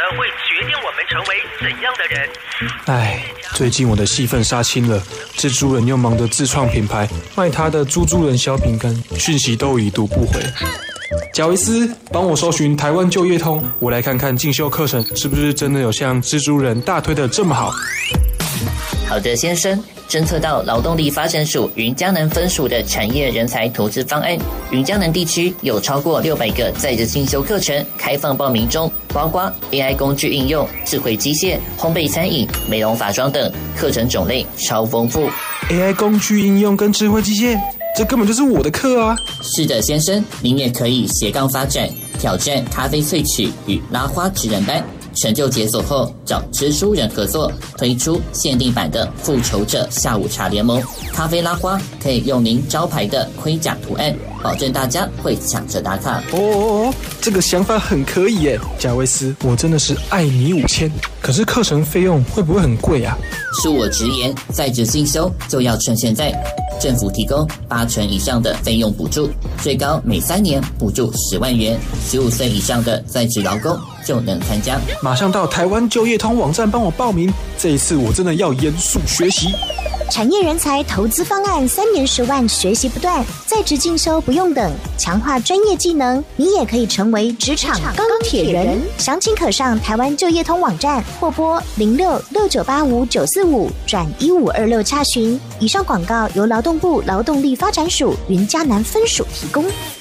会决定我们成为怎样的人。 唉，最近我的戏份杀青了，蜘蛛人又忙着自创品牌，卖他的猪猪人小饼干，讯息都已读不回。贾维斯，帮我搜寻台湾就业通，我来看看进修课程是不是真的有像蜘蛛人大推的这么好。 好的，先生，侦测到劳动力发展署云嘉南分署的产业人才投资方案，云嘉南地区有超过600个在职进修课程开放报名中，包括 AI 工具应用、智慧机械、烘焙餐饮、美容法妆等，课程种类超丰富。 AI 工具应用跟智慧机械，这根本就是我的课啊！ 是的，先生，您也可以斜杠发展，挑战咖啡萃取与拉花职人班。成就解锁后，找蜘蛛人合作，推出限定版的复仇者下午茶联盟。咖啡拉花可以用您招牌的盔甲图案，保证大家会抢着打卡。 这个想法很可以耶，贾维斯，我真的是爱你5000。可是课程费用会不会很贵啊？ 恕我直言，在职进修就要趁现在。政府提供80%以上的费用补助，最高每3年补助10万元，15岁以上的在职劳工就能参加。 马上到台湾就业通网站帮我报名，这一次我真的要严肃学习。 产业人才投资方案，3年10万，学习不断，在职进修不用等，强化专业技能，你也可以成为职场钢铁人。详情可上台湾就业通网站或拨0669859545-1526查询。以上广告由劳动部劳动力发展署云嘉南分署提供。